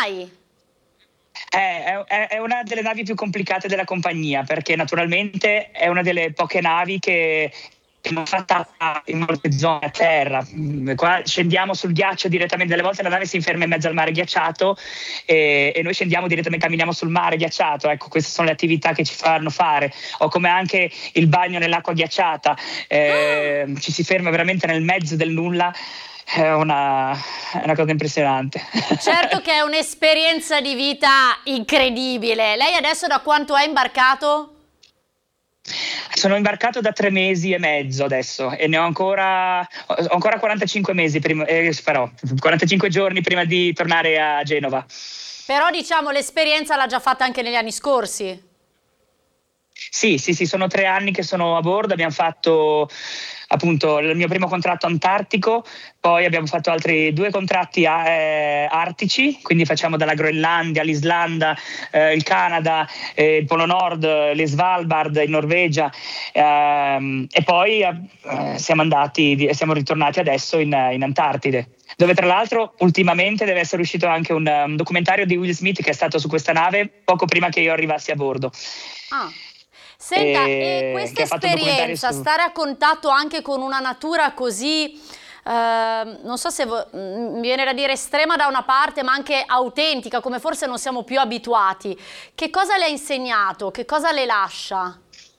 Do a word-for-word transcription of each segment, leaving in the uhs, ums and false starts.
mai? È, è, è una delle navi più complicate della compagnia, perché naturalmente è una delle poche navi che non fa tappa in molte zone a terra. Qua scendiamo sul ghiaccio direttamente, delle volte la nave si ferma in mezzo al mare ghiacciato e, e noi scendiamo direttamente, camminiamo sul mare ghiacciato. Ecco, queste sono le attività che ci fanno fare, o come anche il bagno nell'acqua ghiacciata. Eh, ci si ferma veramente nel mezzo del nulla. È una, è una cosa impressionante. Certo che è un'esperienza di vita incredibile. Lei adesso da quanto è imbarcato? Sono imbarcato da tre mesi e mezzo adesso e ne ho ancora, ho ancora quarantacinque mesi prima, eh, però, quarantacinque giorni prima di tornare a Genova. Però diciamo l'esperienza l'ha già fatta anche negli anni scorsi. Sì, sì, sì, sono tre anni che sono a bordo, abbiamo fatto appunto il mio primo contratto antartico, poi abbiamo fatto altri due contratti eh, artici, quindi facciamo dalla Groenlandia, l'Islanda, eh, il Canada, eh, il Polo Nord, le Svalbard, in Norvegia, ehm, e poi eh, siamo andati, siamo ritornati adesso in, in Antartide, dove tra l'altro ultimamente deve essere uscito anche un, un documentario di Will Smith che è stato su questa nave poco prima che io arrivassi a bordo. Ah. Senta, e, e questa esperienza, su... stare a contatto anche con una natura così, eh, non so se mi viene da dire estrema da una parte, ma anche autentica, come forse non siamo più abituati, che cosa le ha insegnato? Che cosa le lascia?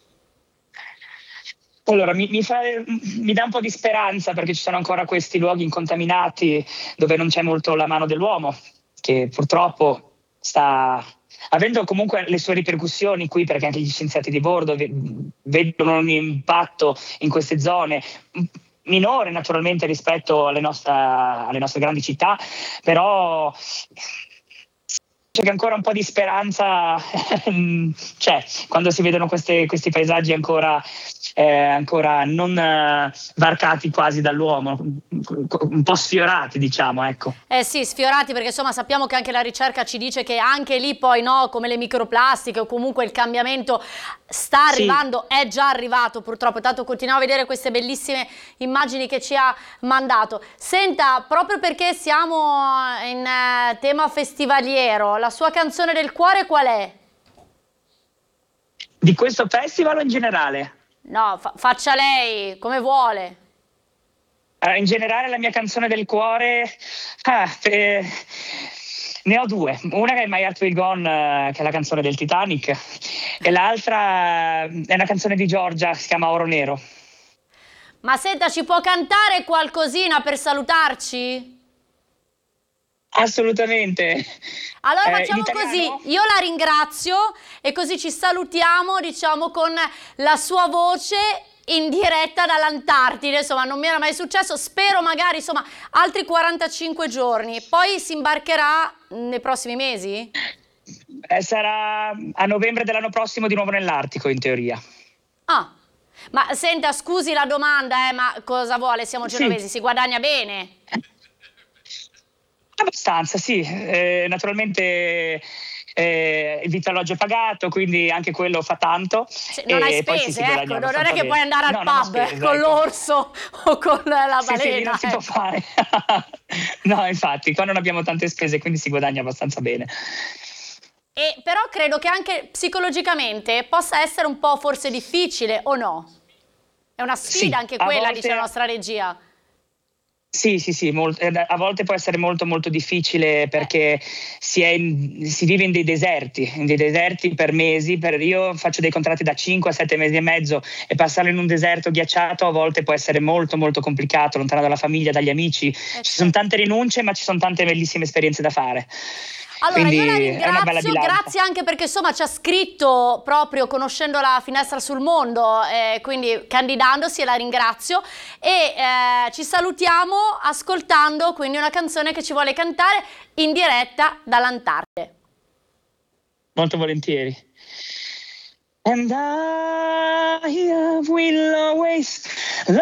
Allora, mi, mi, fa, mi dà un po' di speranza, perché ci sono ancora questi luoghi incontaminati dove non c'è molto la mano dell'uomo, che purtroppo sta avendo comunque le sue ripercussioni qui, perché anche gli scienziati di bordo vedono un impatto in queste zone minore naturalmente rispetto alle nostre, alle nostre grandi città, però c'è ancora un po' di speranza c'è quando si vedono queste, questi paesaggi ancora, eh, ancora non eh, varcati quasi dall'uomo, un po' sfiorati, diciamo, ecco. Eh sì, sfiorati, perché insomma sappiamo che anche la ricerca ci dice che anche lì poi no, come le microplastiche o comunque il cambiamento sta arrivando, sì. È già arrivato purtroppo, tanto continuiamo a vedere queste bellissime immagini che ci ha mandato. Senta, proprio perché siamo in eh, tema festivaliero, la sua canzone del cuore qual è? Di questo festival o in generale? No, fa faccia lei, come vuole. Uh, in generale la mia canzone del cuore, ah, eh, ne ho due. Una è My Heart Will Go On, uh, che è la canzone del Titanic, e l'altra uh, è una canzone di Giorgia, si chiama Oro Nero. Ma senta, ci può cantare qualcosina per salutarci? Assolutamente. Allora facciamo eh, così, io la ringrazio e così ci salutiamo, diciamo, con la sua voce in diretta dall'Antartide. Insomma, non mi era mai successo, spero magari, insomma, altri quarantacinque giorni. Poi si imbarcherà nei prossimi mesi? Eh, sarà a novembre dell'anno prossimo di nuovo nell'Artico, in teoria. Ah, ma senta, scusi la domanda, eh, ma cosa vuole? Siamo genovesi, sì. Si guadagna bene? Abbastanza, sì. Eh, naturalmente eh, il vitto-alloggio è pagato, quindi anche quello fa tanto. Sì, non hai spese, si ecco, non è che bene. puoi andare al no, pub spese, con ecco. l'orso o con la balena. Sì, sì, non si ecco. può fare. No, infatti, qua non abbiamo tante spese, quindi si guadagna abbastanza bene. E però credo che anche psicologicamente possa essere un po' forse difficile, o no? È una sfida, sì, anche quella, volte... dice la nostra regia. Sì, sì, sì, molto, a volte può essere molto molto difficile perché eh. si, è in, si vive in dei deserti, in dei deserti per mesi. Per, io faccio dei contratti da cinque a sette mesi e mezzo e passarlo in un deserto ghiacciato a volte può essere molto molto complicato, lontano dalla famiglia, dagli amici. Eh, ci sono tante rinunce, ma ci sono tante bellissime esperienze da fare. Allora, quindi io la ringrazio, grazie anche perché insomma ci ha scritto proprio conoscendo la finestra sul mondo, eh, quindi candidandosi, e la ringrazio, e eh, ci salutiamo ascoltando quindi una canzone che ci vuole cantare in diretta dall'Antartide. Molto volentieri. And I will always